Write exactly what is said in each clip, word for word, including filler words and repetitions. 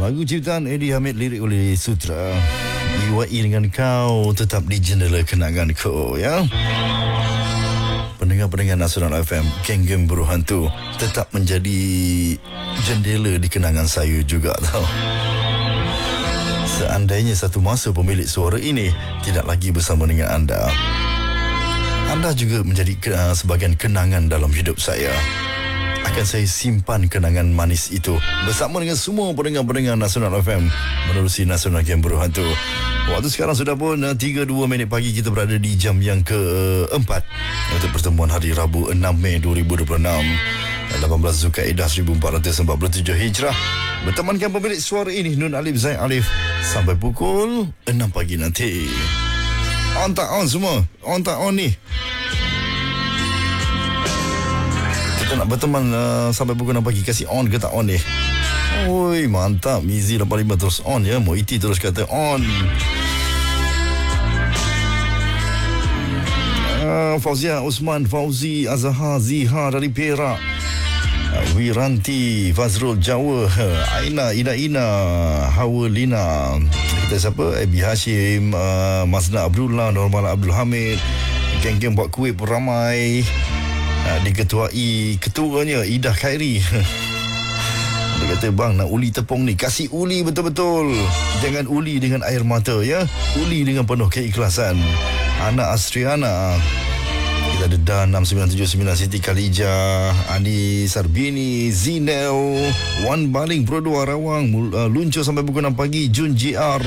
Lagu ciptaan Eddie Hamid, lirik oleh Sutra. U A E dengan kau tetap di jendela kenanganku, ya. Pendengar-pendengar Nasional F M, geng-geng buruh hantu tetap menjadi jendela di kenangan saya juga, tau. Seandainya satu masa pemilik suara ini tidak lagi bersama dengan anda, anda juga menjadi uh, sebahagian kenangan dalam hidup saya. Akan saya simpan kenangan manis itu bersama dengan semua pendengar-pendengar Nasional F M menerusi Nasional Geng Buruh Hantu. Waktu sekarang sudah pun uh, tiga puluh dua minit pagi. Kita berada di jam yang keempat untuk pertemuan hari Rabu enam Mei dua ribu dua puluh enam, lapan belas Zulkaidah seribu empat ratus empat puluh tujuh Hijrah. Bertemankan pemilik suara ini, Nun Alif Zain Alif, sampai pukul enam pagi nanti. On tak on semua? On tak on ni? Kita nak berteman uh, sampai pukul enam pagi. Kasih on ke tak on ni? Oi, mantap. Mizi lapan lima terus on, ya. Moiti terus kata on. uh, Fauzia Usman Fauzi Azhar Ziha dari Perak, Wiranti Fazrul Jawa, Aina Ina Ina Hawalina, kita siapa, Abi Hashim, uh, Mazna Abdullah, Normal Abdul Hamid. Geng-geng buat kuih pun ramai, uh, diketuai ketuanya Idah Khairi. Dia kata, bang, nak uli tepung ni, kasih uli betul-betul, jangan uli dengan air mata, ya. Uli dengan penuh keikhlasan. Anak Astriana, kita ada Dan enam sembilan tujuh sembilan, Siti Khalijah, Ani Sarbini, Zinel, Wan Baling, Brodua Rawang, uh, luncur sampai pukul enam pagi, Jun J R.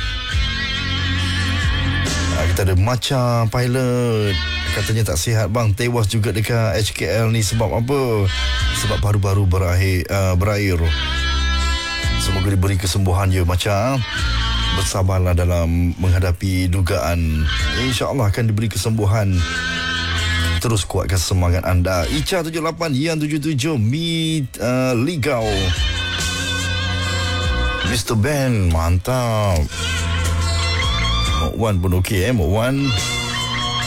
Uh, kita ada Macha Pilot, katanya tak sihat, bang, tewas juga dekat H K L ni. Sebab apa? Sebab baru-baru berakhir, uh, berair. Semoga diberi kesembuhan ya, Macha. Bersabarlah dalam menghadapi dugaan. InsyaAllah akan diberi kesembuhan. Terus kuatkan semangat anda. Ica tujuh lapan, Yan tujuh tujuh, Mi uh, Ligau, Mister Ben, mantap. Mok Wan pun okey, eh Mok Wan.